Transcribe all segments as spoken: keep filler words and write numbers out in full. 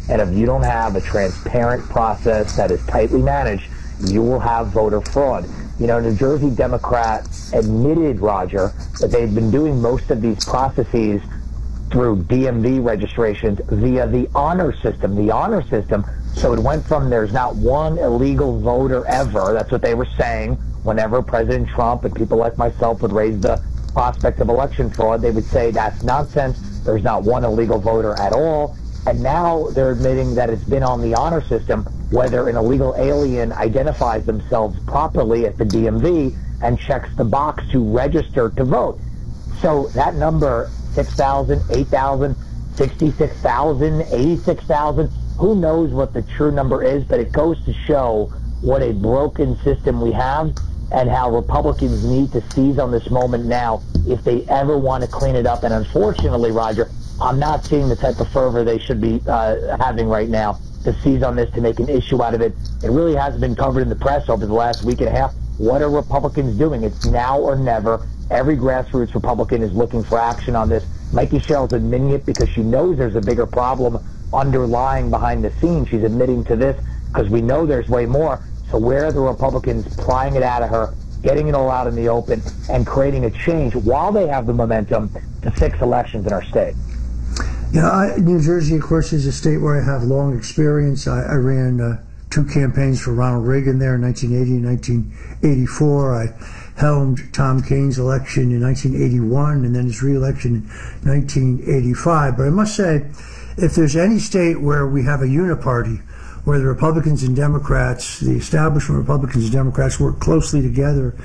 And if you don't have a transparent process that is tightly managed, you will have voter fraud. You know, New Jersey Democrats admitted, Roger, that they've been doing most of these processes through D M V registrations via the honor system. The honor system, so it went from there's not one illegal voter ever. That's what they were saying whenever President Trump and people like myself would raise the prospect of election fraud. They would say that's nonsense. There's not one illegal voter at all. And now they're admitting that it's been on the honor system, whether an illegal alien identifies themselves properly at the D M V and checks the box to register to vote. So that number, six thousand, eight thousand, sixty-six thousand, eighty-six thousand, who knows what the true number is, but it goes to show what a broken system we have and how Republicans need to seize on this moment now if they ever want to clean it up. And unfortunately, Roger, I'm not seeing the type of fervor they should be uh, having right now to seize on this, to make an issue out of it. It really hasn't been covered in the press over the last week and a half. What are Republicans doing? It's now or never. Every grassroots Republican is looking for action on this. Mikey Sherrill's admitting it because she knows there's a bigger problem underlying behind the scenes. She's admitting to this because we know there's way more. So where are the Republicans prying it out of her, getting it all out in the open, and creating a change while they have the momentum to fix elections in our state? Yeah, I, New Jersey, of course, is a state where I have long experience. I, I ran uh, two campaigns for Ronald Reagan there in nineteen eighty and nineteen eighty-four. I helmed Tom Kaine's election in nineteen eighty-one and then his re-election in nineteen eighty-five. But I must say, if there's any state where we have a uniparty, where the Republicans and Democrats, the establishment Republicans and Democrats work closely together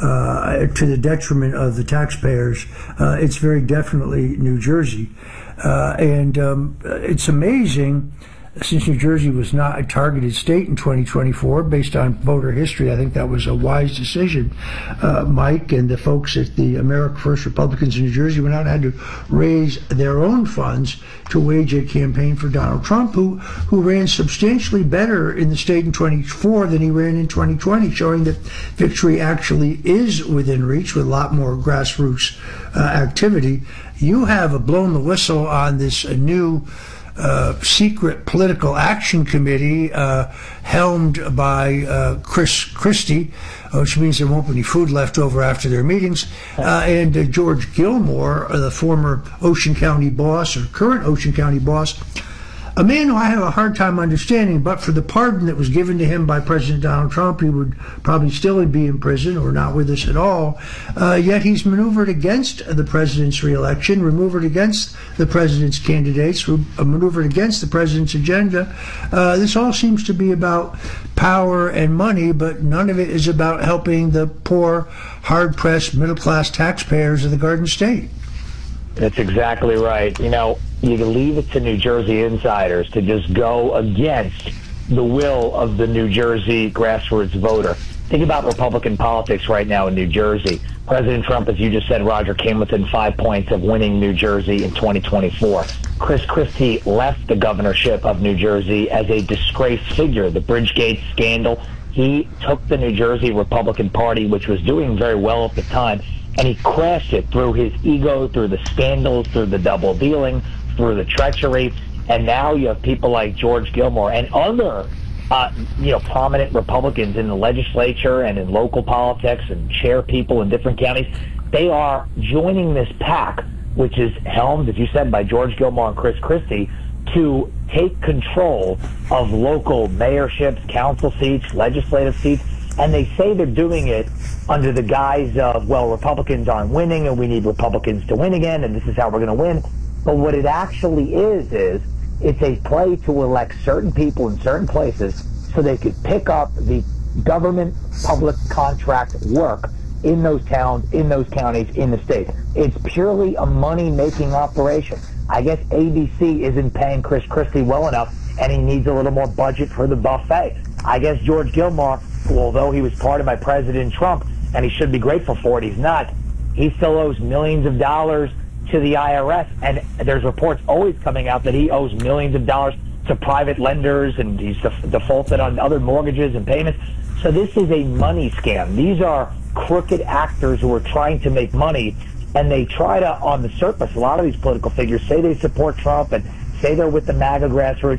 uh, to the detriment of the taxpayers, uh, it's very definitely New Jersey. Uh, and um, it's amazing, since New Jersey was not a targeted state in twenty twenty-four, based on voter history, I think that was a wise decision. Uh, Mike and the folks at the America First Republicans in New Jersey went out and had to raise their own funds to wage a campaign for Donald Trump, who, who ran substantially better in the state in twenty-four than he ran in twenty twenty, showing that victory actually is within reach with a lot more grassroots uh, activity. You have blown the whistle on this uh, new Uh, secret political action committee uh, helmed by uh, Chris Christie, which means there won't be any food left over after their meetings, uh, and uh, George Gilmore, uh, the former Ocean County boss or current Ocean County boss, a man who I have a hard time understanding, but for the pardon that was given to him by President Donald Trump, he would probably still be in prison or not with us at all. Uh, yet he's maneuvered against the president's reelection, maneuvered against the president's candidates, maneuvered against the president's agenda. Uh, this all seems to be about power and money, but none of it is about helping the poor, hard-pressed, middle-class taxpayers of the Garden State. That's exactly right. You know, you leave it to New Jersey insiders to just go against the will of the New Jersey grassroots voter. Think about Republican politics right now in New Jersey. President Trump, as you just said, Roger, came within five points of winning New Jersey in twenty twenty-four. Chris Christie left the governorship of New Jersey as a disgraced figure. The Bridgegate scandal, he took the New Jersey Republican Party, which was doing very well at the time, and he crashed it through his ego, through the scandals, through the double dealing, through the treachery. And now you have people like George Gilmore and other uh, you know, prominent Republicans in the legislature and in local politics and chair people in different counties. They are joining this pack, which is helmed, as you said, by George Gilmore and Chris Christie, to take control of local mayorships, council seats, legislative seats. And they say they're doing it under the guise of, well, Republicans aren't winning and we need Republicans to win again and this is how we're going to win. But what it actually is, is it's a play to elect certain people in certain places so they could pick up the government public contract work in those towns, in those counties, in the state. It's purely a money-making operation. I guess A B C isn't paying Chris Christie well enough and he needs a little more budget for the buffet. I guess George Gilmore, although he was pardoned by President Trump, and he should be grateful for it, he's not. He still owes millions of dollars to the I R S, and there's reports always coming out that he owes millions of dollars to private lenders, and he's def- defaulted on other mortgages and payments. So this is a money scam. These are crooked actors who are trying to make money, and they try to, on the surface, a lot of these political figures say they support Trump and say they're with the MAGA grassroots.